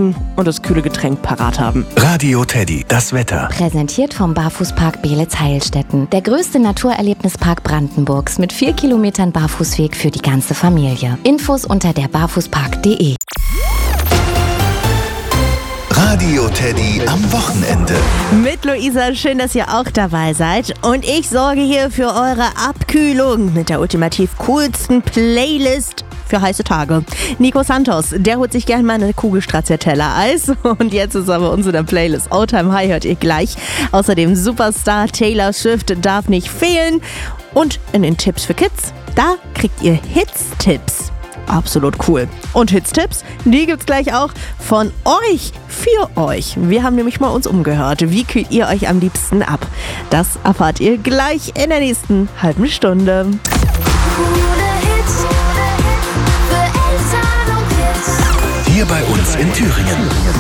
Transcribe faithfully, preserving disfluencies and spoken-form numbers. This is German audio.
suchen und das kühle Getränk parat haben. Radio Teddy, das Wetter. Präsentiert vom Barfußpark Beelitz-Heilstätten. Der größte Naturerlebnispark Brandenburgs mit vier Kilometern Barfußweg für die ganze Familie. Infos unter der barfußpark punkt de. Radio Teddy am Wochenende. Mit Luisa, schön, dass ihr auch dabei seid. Und ich sorge hier für eure Abkühlung mit der ultimativ coolsten Playlist für heiße Tage. Nico Santos, der holt sich gerne mal eine Kugel Stracciatella-Eis. Und jetzt ist aber uns in der Playlist All Time High, hört ihr gleich. Außerdem Superstar Taylor Swift darf nicht fehlen. Und in den Tipps für Kids, da kriegt ihr Hits-Tipps. Absolut cool. Und Hits-Tipps, die gibt's gleich auch von euch, für euch. Wir haben nämlich mal uns umgehört. Wie kühlt ihr euch am liebsten ab? Das erfahrt ihr gleich in der nächsten halben Stunde. Hier bei uns in Thüringen.